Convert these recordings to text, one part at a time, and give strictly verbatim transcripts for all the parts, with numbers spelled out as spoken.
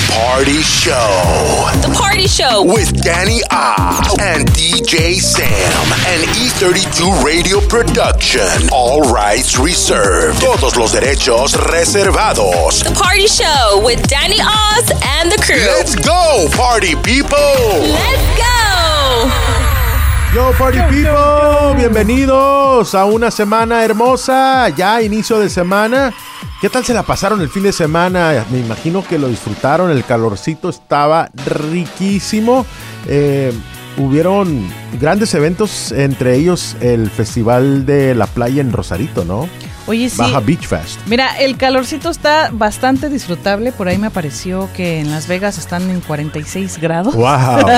Party Show. The Party Show. With Danny Oz and D J Sam. An E thirty-two Radio Production. All rights reserved. Todos los derechos reservados. The Party Show with Danny Oz and the crew. Let's go, party people. Let's go. Yo, party people, bienvenidos a una semana hermosa, ya inicio de semana. ¿Qué tal se la pasaron el fin de semana? Me imagino que lo disfrutaron, el calorcito estaba riquísimo. Eh, hubieron grandes eventos, entre ellos el Festival de la Playa en Rosarito, ¿no? Oye, sí. Baja Beach Fest. Mira, el calorcito está bastante disfrutable. Por ahí me apareció que en Las Vegas están en cuarenta y seis grados. ¡Wow!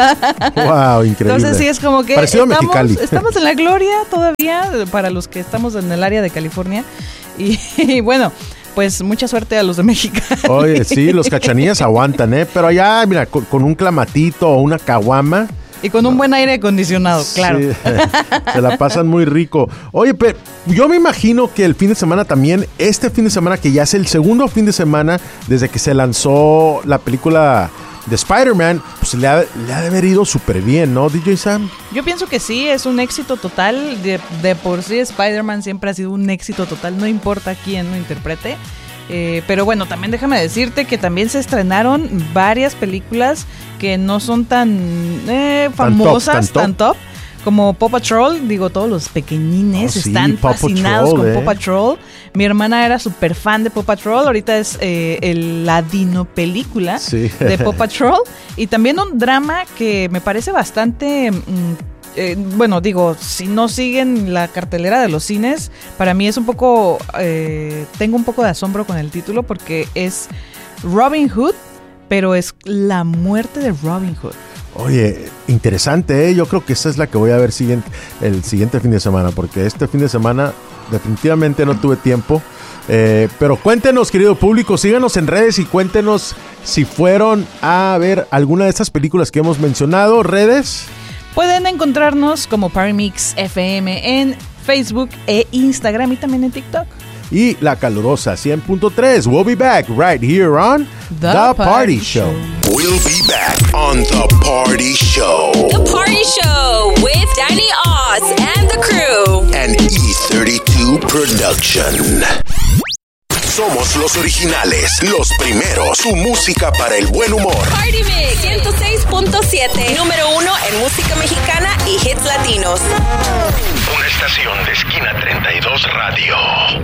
¡Wow! Increíble. Entonces sí, es como que Parecido estamos, a Mexicali. estamos en la gloria todavía para los que estamos en el área de California. Y, y bueno, pues mucha suerte a los de México. Oye, sí, los cachanillas aguantan, ¿eh? Pero allá, mira, con, con un clamatito o una caguama. Y con un buen aire acondicionado, claro. Sí, se la pasan muy rico. Oye, pero yo me imagino que el fin de semana también, este fin de semana que ya es el segundo fin de semana desde que se lanzó la película de Spider-Man, pues le ha, le ha de haber ido súper bien, ¿no, D J Sam? Yo pienso que sí, es un éxito total. De, de por sí Spider-Man siempre ha sido un éxito total, no importa quién lo interprete. Eh, pero bueno, también déjame decirte que también se estrenaron varias películas que no son tan eh, famosas, tan top, tan top, como Paw Patrol. Digo, todos los pequeñines oh, sí, están Paw fascinados Patrol, con eh. Paw Patrol. Mi hermana era súper fan de Paw Patrol. Ahorita es eh, el, la dino película sí. de Paw Patrol. Y también un drama que me parece bastante... Mmm, Eh, bueno, digo, si no siguen la cartelera de los cines, para mí es un poco, eh, tengo un poco de asombro con el título porque es Robin Hood, pero es la muerte de Robin Hood. Oye, interesante, ¿eh? Yo creo que esa es la que voy a ver siguiente, el siguiente fin de semana, porque este fin de semana definitivamente no tuve tiempo. Eh, pero cuéntenos, querido público, síganos en redes y cuéntenos si fueron a ver alguna de estas películas que hemos mencionado. ¿Redes? Pueden encontrarnos como Party Mix F M en Facebook e Instagram y también en TikTok. Y La Calurosa cien punto tres. We'll be back right here on The, the Party, Party Show. Show. We'll be back on The Party Show. The Party Show with Danny Oz and the crew. An E thirty-two production. Somos los originales, los primeros, su música para el buen humor. Party Mix ciento seis punto siete, número uno en música mexicana y hits latinos. Una estación de Esquina treinta y dos Radio.